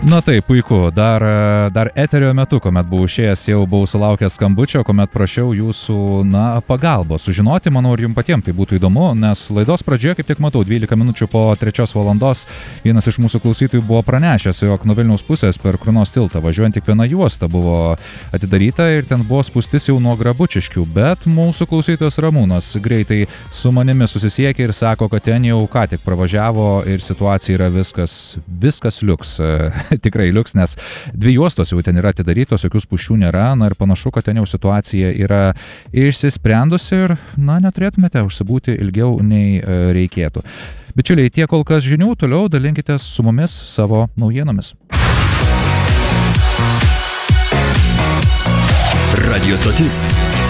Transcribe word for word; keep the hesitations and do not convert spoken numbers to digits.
Na taip, puiku. Dar, dar eterio metu, kuomet buvau išėjęs, jau buvau sulaukęs skambučio, kuomet prašiau jūsų, na, pagalbos. Sužinoti, manau, ir jums patiems tai būtų įdomu, nes laidos pradžioje, kaip tik matau, dvylika minučių po trečios valandos, vienas iš mūsų klausytojų buvo pranešęs, jog nuo Vilniaus pusės per Krunos tiltą važiuojant tik viena juosta buvo atidaryta ir ten buvo spūstis jau nuo Grabučiškių, bet mūsų klausytojas Ramūnas greitai su manimi susisiekė ir sako, kad ten jau ką tik pravažiavo ir situacija yra viskas, viskas liuks. Tikrai liuks, nes dvi juostos jau ten yra atidarytos, jokių spūsčių nėra, na ir panašu, kad ten jau situacija yra išsisprendusi ir, na, neturėtumėte užsibūti ilgiau nei reikėtų. Bičiuliai, tiek kol kas žinių, toliau dalinkitės su mumis savo naujienomis. Radio stotis